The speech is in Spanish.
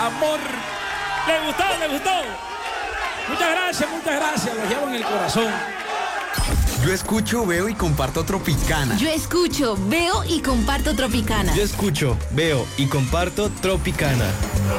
amor. ¿Le gustó? ¿Le gustó? Muchas gracias, lo llevo en el corazón. Yo escucho, veo y comparto Tropicana. Yo escucho, veo y comparto Tropicana. Yo escucho, veo y comparto Tropicana.